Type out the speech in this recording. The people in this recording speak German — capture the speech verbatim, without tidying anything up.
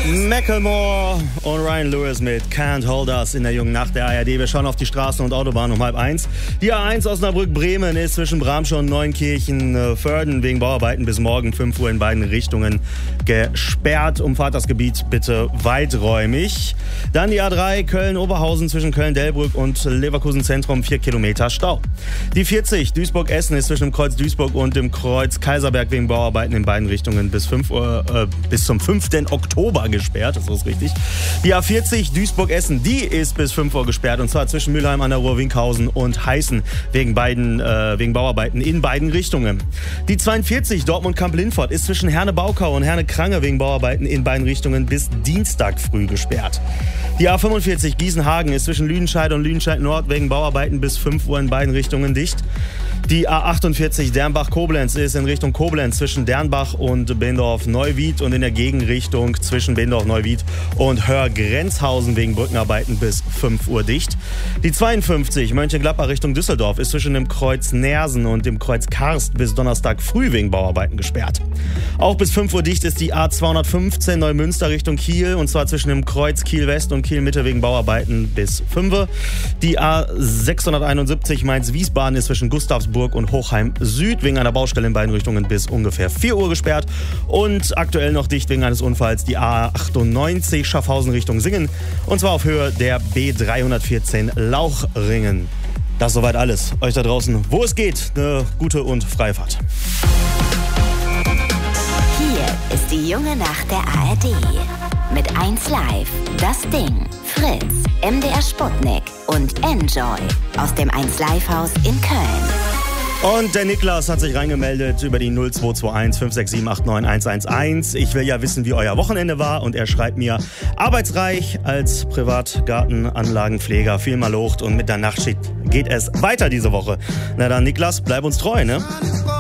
Macklemore und Ryan Lewis mit Can't Hold Us in der jungen Nacht der A R D. Wir schauen auf die Straßen und Autobahnen um halb eins. Die A eins Osnabrück-Bremen ist zwischen Bramschau und Neunkirchen-Förden wegen Bauarbeiten bis morgen fünf Uhr in beiden Richtungen gesperrt. Umfahrt das Gebiet bitte weiträumig. Dann die A drei Köln-Oberhausen zwischen Köln-Delbrück und Leverkusen-Zentrum, vier Kilometer Stau. Die vierzig Duisburg-Essen ist zwischen dem Kreuz Duisburg und dem Kreuz Kaiserberg wegen Bauarbeiten in beiden Richtungen bis fünf Uhr, äh, bis zum fünften Oktober gesperrt, das ist richtig. Die A vierzig Duisburg-Essen, die ist bis fünf Uhr gesperrt, und zwar zwischen Mülheim an der Ruhr, Winkhausen und Heißen wegen beiden äh, wegen Bauarbeiten in beiden Richtungen. Die zweiundvierzig Dortmund-Kamp-Lindfort ist zwischen Herne-Baukau und Herne-Krange wegen Bauarbeiten in beiden Richtungen bis Dienstag früh gesperrt. Die A fünfundvierzig Gießen-Hagen ist zwischen Lüdenscheid und Lüdenscheid-Nord wegen Bauarbeiten bis fünf Uhr in beiden Richtungen dicht. Die A achtundvierzig Dernbach-Koblenz ist in Richtung Koblenz zwischen Dernbach und Bendorf-Neuwied und in der Gegenrichtung zwischen Bendorf-Neuwied und Hörgrenzhausen wegen Brückenarbeiten bis fünf Uhr dicht. Die zweiundfünfzig Mönchengladbach Richtung Düsseldorf ist zwischen dem Kreuz Nersen und dem Kreuz Karst bis Donnerstag früh wegen Bauarbeiten gesperrt. Auch bis fünf Uhr dicht ist die A zweihundertfünfzehn Neumünster Richtung Kiel, und zwar zwischen dem Kreuz Kiel-West und Kiel-Mitte wegen Bauarbeiten bis fünf Uhr. Die A sechshunderteinundsiebzig Mainz-Wiesbaden ist zwischen Gustavsburg und Hochheim Süd wegen einer Baustelle in beiden Richtungen bis ungefähr vier Uhr gesperrt. Und aktuell noch dicht wegen eines Unfalls die A achtundneunzig Schaffhausen Richtung Singen, und zwar auf Höhe der B dreihundertvierzehn Lauchringen. Das ist soweit alles. Euch da draußen, wo es geht, eine gute und freie Fahrt. Hier ist die junge Nacht der A R D. Mit eins Live, Das Ding, Fritz, M D R Sputnik und Enjoy aus dem eins Live Haus in Köln. Und der Niklas hat sich reingemeldet über die null zwei zwei eins fünf sechs sieben acht neun eins eins eins. Ich will ja wissen, wie euer Wochenende war, und er schreibt mir: arbeitsreich als Privatgartenanlagenpfleger, viel mal locht, und mit der Nachtschicht geht es weiter diese Woche. Na dann, Niklas, bleib uns treu, ne?